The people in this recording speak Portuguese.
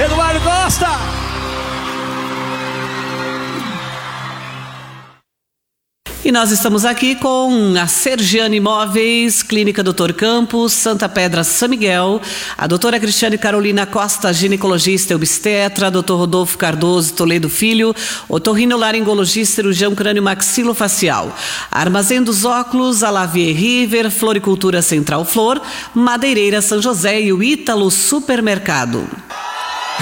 Eduardo Costa. E nós estamos aqui com a Sergiane Imóveis, Clínica Dr. Campos, Santa Pedra, São Miguel, a doutora Cristiane Carolina Costa, ginecologista e obstetra, doutor Rodolfo Cardoso Toledo Filho, otorrinolaringologista, cirurgião crânio-maxilofacial, Armazém dos Óculos, a Lavier River, Floricultura Central Flor, Madeireira São José e o Ítalo Supermercado.